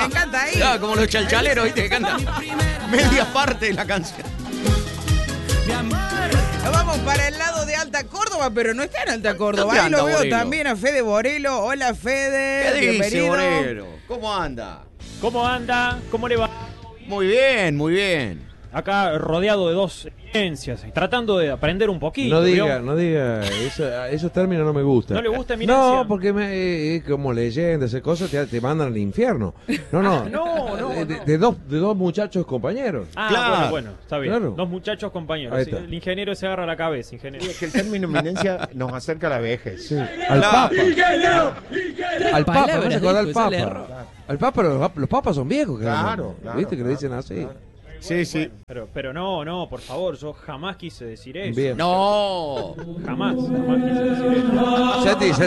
encanta ahí. Claro, como los chalchaleros, ¿viste? Que cantan media parte de la canción. Vamos para el lado de Alta Córdoba, pero no está en Alta Córdoba. ¿Dónde Ahí lo anda, veo Borelo? también a Fede Borelo. Hola, Fede. ¿Qué dice, Bienvenido. Borelo? ¿Cómo anda? ¿Cómo anda? ¿Cómo le va? Muy bien, muy bien. Acá rodeado de dos eminencias, tratando de aprender un poquito. No ¿vio? diga, esos términos no me gustan. ¿No le gusta eminencia? No, porque como leyendas, esas cosas te mandan al infierno. No. No. De dos muchachos compañeros. Ah, Claro. bueno, está bien. Claro. Dos muchachos compañeros. Ahí Sí, está. el ingeniero se agarra la cabeza, ingeniero. Es que el término eminencia nos acerca a la vejez. Sí. Al Papa. Al Papa, ¿no Palabras, se acuerda al dijo, ese le Papa? erró. Al Papa, los papas son viejos. Claro, ¿Viste que le dicen así? claro. Sí. Pero no, por favor, yo jamás quise decir eso. Bien. No. Jamás quise decir eso.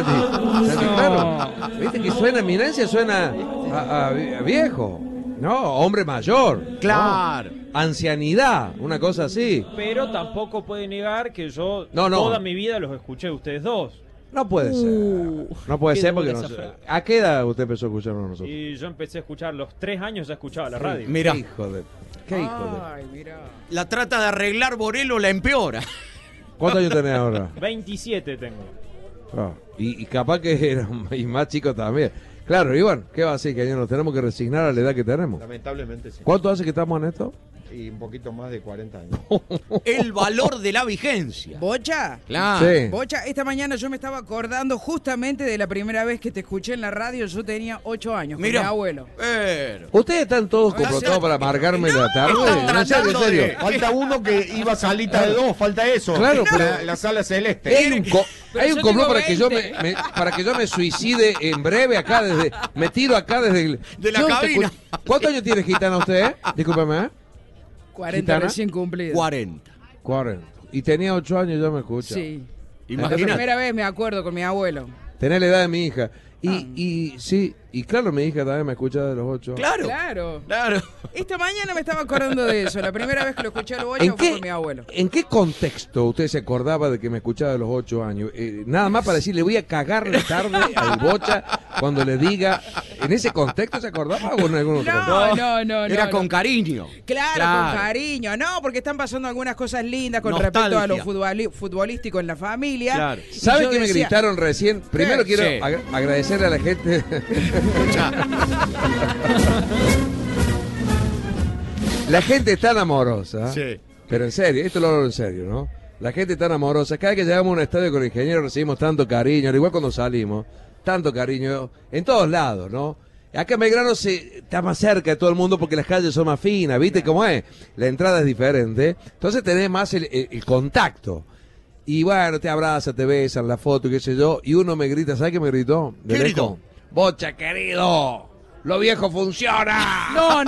Santi, claro. ¿Viste que suena eminencia? Suena a viejo. No, hombre mayor. Claro. ¿No? Ancianidad, una cosa así. Pero tampoco puede negar que yo No. toda mi vida los escuché a ustedes dos. No puede ser. No puede Qué ser porque dura no esa sé. frase. ¿A qué edad usted empezó a escucharnos a nosotros? Y yo empecé a escuchar, los 3 años ya escuchaba la radio. Mira, ¿Qué hijo de? ¿Qué hijo de? Ay, mira. la trata de arreglar Borelo, la empeora. ¿Cuántos años tenés ahora? 27 tengo. Ah, y capaz que era y más chico también. Claro, Iván, ¿qué va a decir? Que nos tenemos que resignar a la edad que tenemos. Lamentablemente sí. ¿Cuánto hace que estamos en esto? Y un poquito más de 40 años. El valor de la vigencia. ¿Bocha? Claro. Sí. Bocha, esta mañana yo me estaba acordando justamente de la primera vez que te escuché en la radio. Yo tenía 8 años con mi abuelo. Pero. ¿Ustedes están todos complotados para amargarme la tarde? están No, en serio, en tratando serio. de- Falta uno que iba salita de dos, falta eso. Claro, pero- la sala celeste. Hay un, Pero hay un yo complot tengo para que yo 20. para que yo me suicide en breve acá desde me tiro acá desde De la Yo te cabina. ¿Cuántos años tiene Gitana usted? Discúlpeme, ¿eh? 40 ¿Gitana? recién cumplidos. 40. 40. Y tenía 8 años y ya me escucha. Sí. La Imagínate. primera vez me acuerdo con mi abuelo. Tenés la edad de mi hija. Y sí, y claro, mi hija también me escucha de los 8. Claro. Claro. Claro. Esta mañana me estaba acordando de eso. La primera vez que lo escuché a los 8 fue con mi abuelo. ¿En qué contexto usted se acordaba de que me escuchaba de los 8 años? Nada más para decir, le voy a cagar la tarde al Bocha cuando le diga. ¿En ese contexto se acordaba o en algún otro contexto? No. Era no. con cariño. Claro, con cariño. No, porque están pasando algunas cosas lindas con respecto a lo Nostalgia. futbolístico en la familia. Claro. Y ¿Sabe yo qué me decía, gritaron recién? Primero quiero Sí. agradecerle a la gente. La gente es tan amorosa. Sí. Pero en serio, esto lo hablo en serio, ¿no? La gente es tan amorosa. Cada vez que llegamos a un estadio con el ingeniero recibimos tanto cariño, al igual cuando salimos, tanto cariño, en todos lados, ¿no? Acá en Belgrano está más cerca de todo el mundo porque las calles son más finas, ¿viste cómo es? La entrada es diferente, entonces tenés más el contacto. Y bueno, te abrazan, te besan, la foto, qué sé yo, y uno me grita, ¿sabes qué me gritó? De ¿Qué lejos. gritó? Bocha, querido, lo viejo funciona. No,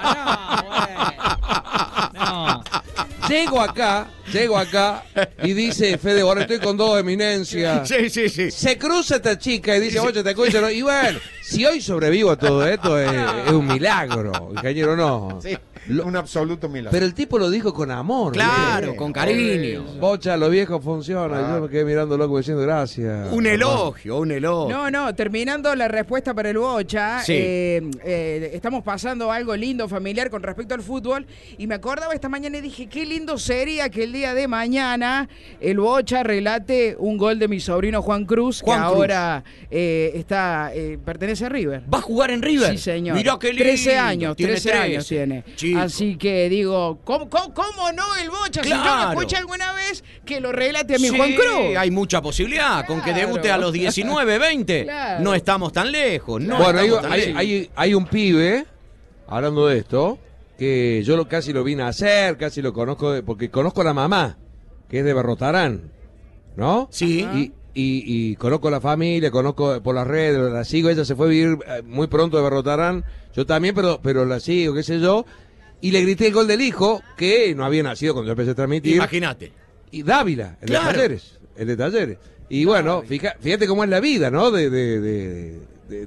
no. Llego acá y dice Fede, ahora estoy con dos eminencias. Sí. Se cruza esta chica y dice, oye, te escucho, ¿no? Y bueno, si hoy sobrevivo a todo esto es un milagro, ingeniero, no. Sí, Lo- un absoluto milagro. Pero el tipo lo dijo con amor. Claro, ¿viste? con cariño. Bocha, lo viejo funciona. Yo me quedé mirando loco diciendo gracias. Un hermano. elogio. No, terminando la respuesta para el Bocha, Sí. estamos pasando algo lindo, familiar con respecto al fútbol, y me acordaba esta mañana y dije, qué lindo sería que el día de mañana el Bocha relate un gol de mi sobrino Juan Cruz, Juan que Cruz. ahora pertenece a River. ¿Va a jugar en River? Sí, señor. Mirá qué lindo. 13 años, Tiene 13 años tiene. Chico. Así que digo, ¿cómo no el Bocha? Si yo Claro. lo escuché alguna vez, que lo relate a mi Sí, Juan Cruz. hay mucha posibilidad. Con que Claro. debute a los 19, 20, Claro. no estamos tan lejos. No Bueno, estamos tan lejos. hay un pibe, hablando de esto, que yo casi lo vine a hacer, casi lo conozco, porque conozco a la mamá, que es de Berrotarán, ¿no? Sí. Y conozco la familia, conozco por las redes, la sigo, ella se fue a vivir muy pronto de Berrotarán, yo también, pero la sigo, qué sé yo, y le grité el gol del hijo, que no había nacido cuando yo empecé a transmitir, Imagínate. y Dávila, el Claro. de Talleres. Y bueno, fíjate cómo es la vida, ¿no? De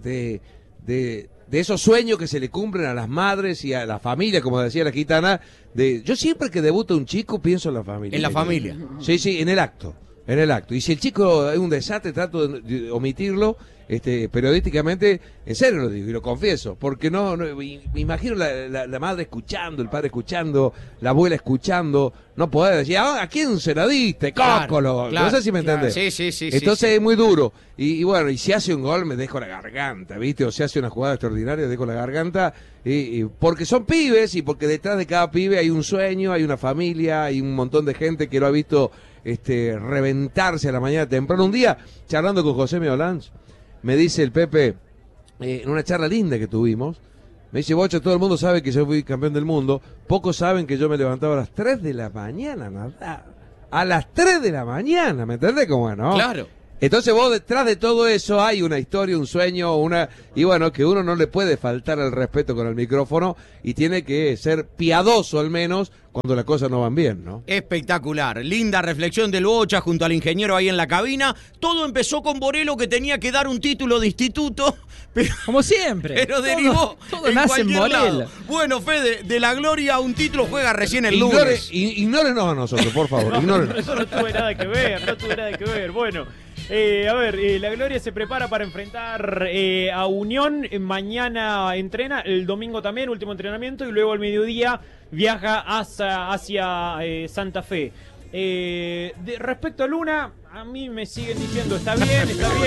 esos sueños que se le cumplen a las madres y a la familia, como decía la gitana. Yo siempre que debuta un chico pienso en la familia. En la familia. Sí, en el acto. En el acto. Y si el chico es un desastre, trato de omitirlo, periodísticamente, en serio lo digo y lo confieso, porque me imagino la madre escuchando, el padre escuchando, la abuela escuchando, no poder decir, ¿a quién se la diste, cócolo? Claro, no sé si me entendés. Sí. Entonces sí. es muy duro. Y bueno, y si hace un gol me dejo la garganta, ¿viste? O si hace una jugada extraordinaria, dejo la garganta, y porque son pibes y porque detrás de cada pibe hay un sueño, hay una familia, hay un montón de gente que lo ha visto reventarse a la mañana temprano. Un día, charlando con José Meolans, me dice el Pepe, en una charla linda que tuvimos, me dice, Bocha, todo el mundo sabe que yo fui campeón del mundo, pocos saben que yo me levantaba a las 3 de la mañana a nadar. A las 3 de la mañana, ¿me entendés cómo es, no? Claro. Entonces vos detrás de todo eso hay una historia, un sueño, y bueno, que uno no le puede faltar el respeto con el micrófono y tiene que ser piadoso al menos cuando las cosas no van bien, ¿no? Espectacular, linda reflexión del Bocha junto al ingeniero ahí en la cabina. Todo empezó con Borelo, que tenía que dar un título de instituto, pero, como siempre. pero derivó todo en nace en cualquier Borelo. lado. Bueno, Fede, de la gloria a un título juega recién el lunes. Ignórenos a nosotros, por favor, ignórenos. Eso no tuve nada que ver, Bueno, la Gloria se prepara para enfrentar a Unión. Mañana entrena, el domingo también, último entrenamiento, y luego al mediodía viaja hacia Santa Fe. Respecto a Luna, a mí me siguen diciendo, está bien.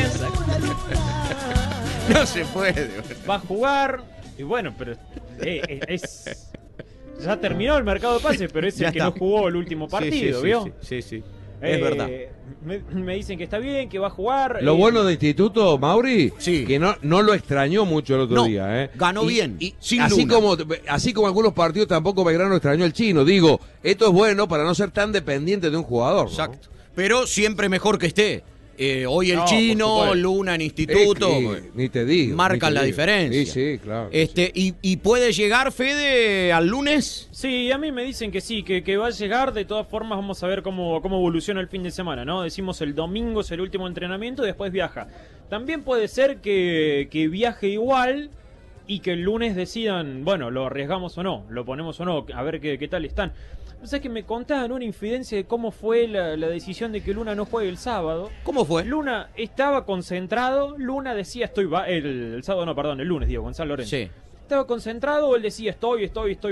No se puede. Va a jugar, y bueno, pero ya terminó el mercado de pases, pero es el que no jugó el último partido, ¿vio? Sí. Es verdad. Me dicen que está bien, que va a jugar. Lo bueno de Instituto, Mauri, Sí. que no lo extrañó mucho el otro día, ¿eh? Ganó bien, sin así Luna. así como algunos partidos tampoco Belgrano extrañó al Chino. Digo, esto es bueno para no ser tan dependiente de un jugador, ¿no? Exacto. Pero siempre mejor que esté. Hoy el No, Chino, por supuesto. Luna en Instituto. Ni te digo. Marcan ni te la digo. diferencia. Sí, claro. ¿Y puede llegar Fede al lunes? Sí, a mí me dicen que sí, que va a llegar. De todas formas, vamos a ver cómo evoluciona el fin de semana, ¿no? Decimos el domingo es el último entrenamiento y después viaja. También puede ser que viaje igual y que el lunes decidan, bueno, lo arriesgamos o no, lo ponemos o no, a ver qué tal están. O sea, que me contaban una infidencia de cómo fue la decisión de que Luna no juegue el sábado. ¿Cómo fue? Luna estaba concentrado, Luna decía el sábado, no, perdón, el lunes, Gonzalo Lorenzo. Sí. Estaba concentrado, él decía estoy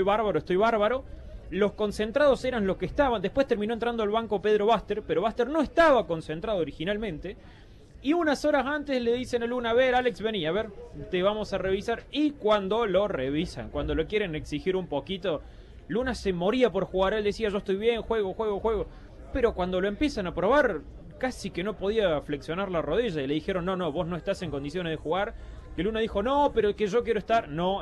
bárbaro. Los concentrados eran los que estaban. Después terminó entrando al banco Pedro Baster, pero Baster no estaba concentrado originalmente. Y unas horas antes le dicen a Luna, a ver, Alex, vení, a ver, te vamos a revisar. Y cuando lo revisan, cuando lo quieren exigir un poquito, Luna se moría por jugar. Él decía, yo estoy bien, juego. Pero cuando lo empiezan a probar, casi que no podía flexionar la rodilla. Y le dijeron, no, vos no estás en condiciones de jugar. Que Luna dijo, no, pero que yo quiero estar. No,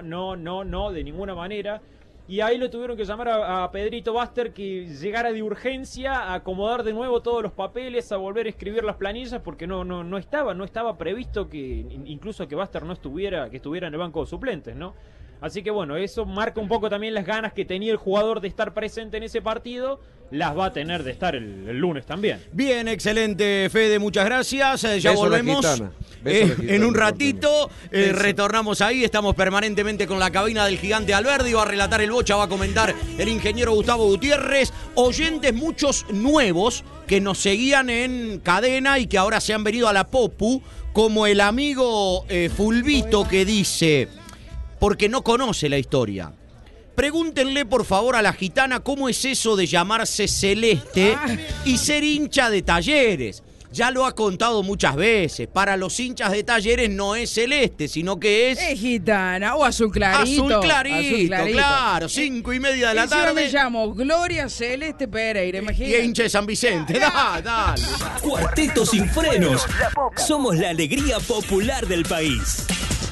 de ninguna manera. Y ahí lo tuvieron que llamar a Pedrito Baster, que llegara de urgencia a acomodar de nuevo todos los papeles, a volver a escribir las planillas, porque no estaba previsto que incluso que Baster no estuviera en el banco de suplentes, ¿no? Así que bueno, eso marca un poco también las ganas que tenía el jugador de estar presente en ese partido. Las va a tener de estar el lunes también. Bien, excelente, Fede, muchas gracias. Ya Beso volvemos la gitana. Beso la gitana, en un por ratito. Retornamos ahí, estamos permanentemente con la cabina del gigante Alberdi. Va a relatar el Bocha, va a comentar el ingeniero Gustavo Gutiérrez. Oyentes muchos nuevos que nos seguían en cadena y que ahora se han venido a la Popu, como el amigo Fulvito, que dice, porque no conoce la historia: pregúntenle por favor a la gitana cómo es eso de llamarse Celeste y ser hincha de Talleres. Ya lo ha contado muchas veces. Para los hinchas de Talleres no es celeste, sino que es gitana o azul clarito. Azul clarito, claro. 5:30 de la Encima tarde. me llamo Gloria Celeste Pereira, Y imagínate. es hincha de San Vicente. Dale. Cuarteto sin frenos. Somos la alegría popular del país.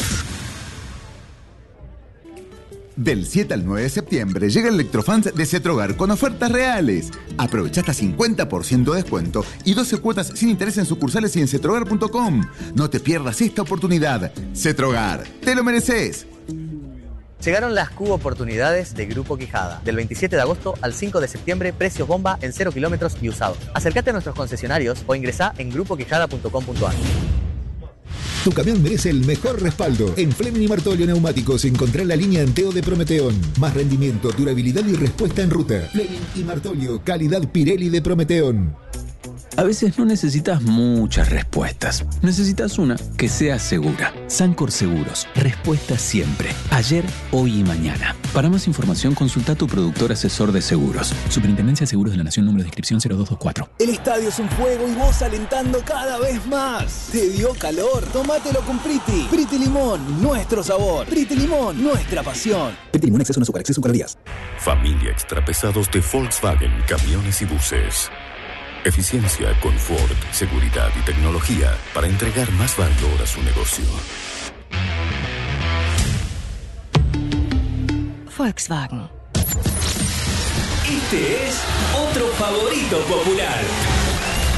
Del 7 al 9 de septiembre llega el Electrofans de Cetrogar con ofertas reales. Aprovecha hasta 50% de descuento y 12 cuotas sin interés en sucursales y en cetrogar.com. No te pierdas esta oportunidad. Cetrogar, te lo mereces. Llegaron las Cubo Oportunidades de Grupo Quijada. Del 27 de agosto al 5 de septiembre, precios bomba en 0 kilómetros y usados. Acércate a nuestros concesionarios o ingresá en grupoquijada.com.ar. Tu camión merece el mejor respaldo. En Fleming y Martolio Neumáticos encontrá la línea Anteo de Prometeón. Más rendimiento, durabilidad y respuesta en ruta. Fleming y Martolio, calidad Pirelli de Prometeón. A veces no necesitas muchas respuestas. Necesitas una que sea segura. Sancor Seguros. Respuesta siempre. Ayer, hoy y mañana. Para más información, consulta a tu productor asesor de seguros. Superintendencia de Seguros de la Nación, número de inscripción 0224. El estadio es un fuego y vos alentando cada vez más. ¿Te dio calor? Tómatelo con Priti. Priti Limón, nuestro sabor. Priti Limón, nuestra pasión. Priti Limón, exceso no azúcar, exceso calorías. Familia extrapesados de Volkswagen, camiones y buses. Eficiencia, confort, seguridad y tecnología para entregar más valor a su negocio. Volkswagen. Este es otro favorito popular.